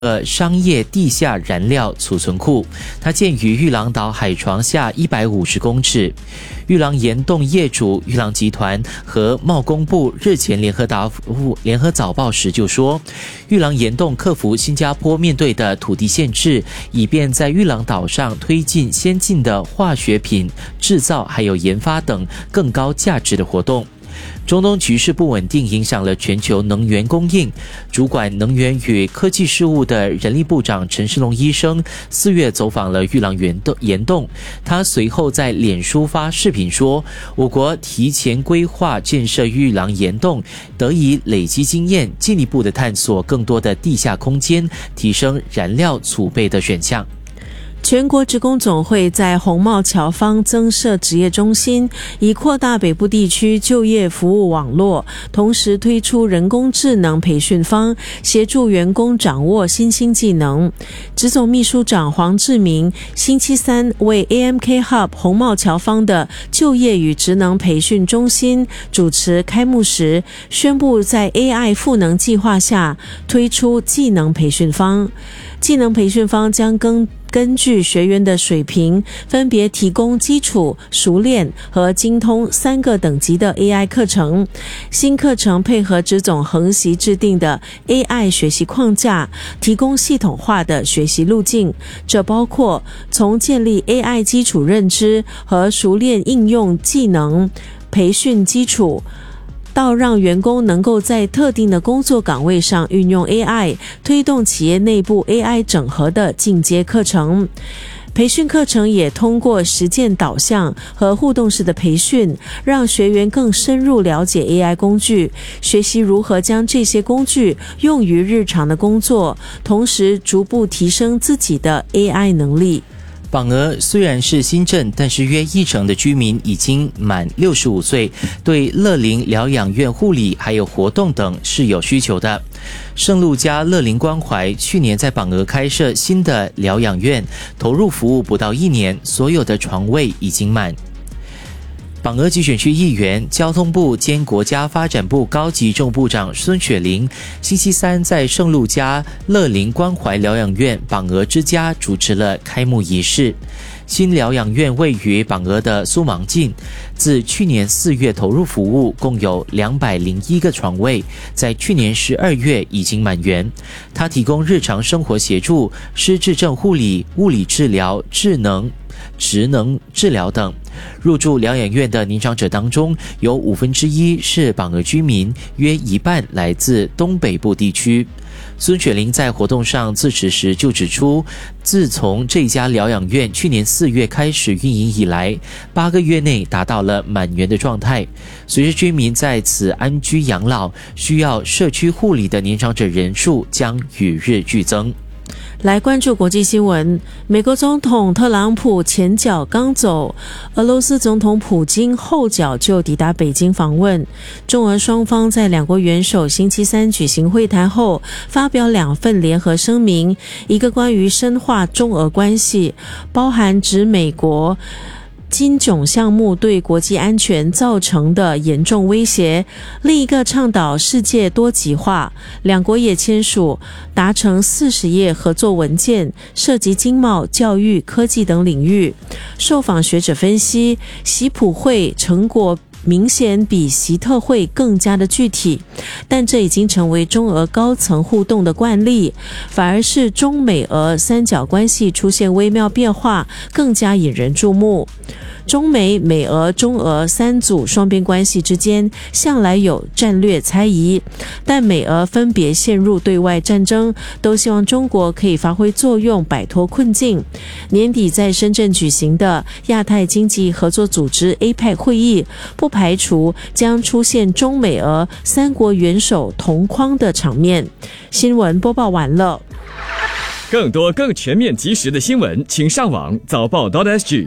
商业地下燃料储存库，它建于玉郎岛海床下150公尺。玉郎岩洞业主玉郎集团和贸工部日前联合早报时就说，玉郎岩洞克服新加坡面对的土地限制，以便在玉郎岛上推进先进的化学品制造还有研发等更高价值的活动。中东局势不稳定影响了全球能源供应。主管能源与科技事务的人力部长陈世龙医生4月走访了玉郎岩洞，他随后在脸书发视频说，我国提前规划建设玉郎岩洞，得以累积经验，进一步的探索更多的地下空间，提升燃料储备的选项。 全国职工总会在红帽桥方增设职业中心，以扩大北部地区就业服务网络，同时推出人工智能培训坊，协助员工掌握新兴技能。职总秘书长黄志明星期三为 AMK Hub 红帽桥方的就业与职能培训中心主持开幕时，宣布在 AI 赋能计划下推出技能培训坊。技能培训坊将根据学员的水平，分别提供基础、熟练和精通3个等级的 AI 课程。新课程配合职总横习制定的 AI 学习框架，提供系统化的学习路径。这包括从建立 AI 基础认知和熟练应用技能培训基础，到让员工能够在特定的工作岗位上运用 AI， 推动企业内部 AI 整合的进阶课程。培训课程也通过实践导向和互动式的培训，让学员更深入了解 AI 工具，学习如何将这些工具用于日常的工作，同时逐步提升自己的 AI 能力。 榜鹅虽然是新镇，但是约1成的居民已经满65岁，对乐龄疗养院护理还有活动等是有需求的。圣路加乐龄关怀去年在榜鹅开设新的疗养院，投入服务不到1年，所有的床位已经满。榜鹅集选区议员、交通部兼国家发展部高级政务部长孙雪玲星期三在圣路加乐龄关怀疗养院榜鹅之家主持了开幕仪式。新疗养院位于榜鹅的苏芒境，自去年4月投入服务，共有201个床位，在去年12月已经满员。它提供日常生活协助、失智症护理、物理治疗、职能治疗等。入住疗养院的年长者当中，有1/5是榜鹅居民，约一半来自东北部地区。孙雪玲在活动上致辞时就指出，自从这家疗养院去年4月开始运营以来，8个月内达到了满员的状态。随着居民在此安居养老，需要社区护理的年长者人数将与日俱增。 来关注国际新闻，美国总统特朗普前脚刚走，俄罗斯总统普京后脚就抵达北京访问。中俄双方在两国元首星期三举行会谈后，发表2份联合声明，一个关于深化中俄关系，包含指美国金种项目对国际安全造成的严重威胁，另一个倡导世界多极化。两国也签署达成40页合作文件，涉及经贸、教育、科技等领域。受访学者分析，习普会成果明显比习特会更加的具体，但这已经成为中俄高层互动的惯例，反而是中美俄三角关系出现微妙变化，更加引人注目。中美、美俄、中俄3组双边关系之间向来有战略猜疑，但美俄分别陷入对外战争，都希望中国可以发挥作用，摆脱困境。年底在深圳举行的亚太经济合作组织 APEC 会议，不排除将出现中美俄3国元首同框的场面。新闻播报完了。 更多更全面及时的新闻，请上网早报 .sg。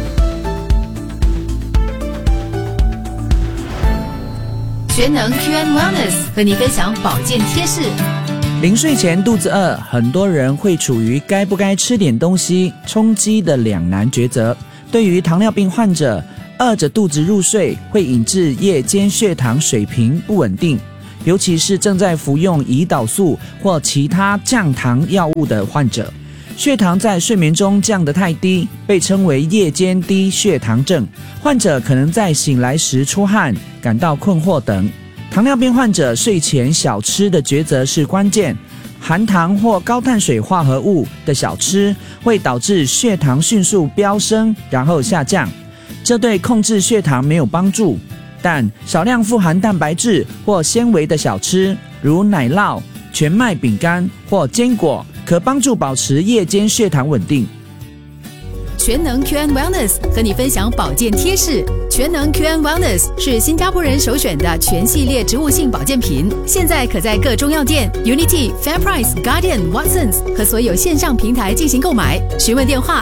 全能 QM Wellness 和你分享保健贴士。 临睡前肚子饿，很多人会处于该不该吃点东西充饥的两难抉择。对于糖尿病患者，饿着肚子入睡会引致夜间血糖水平不稳定。 尤其是正在服用胰岛素或其他降糖药物的患者。血糖在睡眠中降得太低，被称为夜间低血糖症，患者可能在醒来时出汗、感到困惑等。糖尿病患者睡前小吃的抉择是关键，含糖或高碳水化合物的小吃会导致血糖迅速飙升，然后下降，这对控制血糖没有帮助。但少量富含蛋白质或纤维的小吃，如奶酪、全麦饼干或坚果，可帮助保持夜间血糖稳定。 全能 QN Wellness 和你分享保健贴士。全能 QN Wellness 是新加坡人首选的全系列植物性保健品，现在可在各中药店、Unity、FairPrice、Guardian、Watsons 和所有线上平台进行购买。询问电话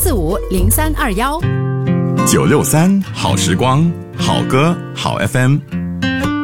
67450321。 963好时光，好歌好 FM。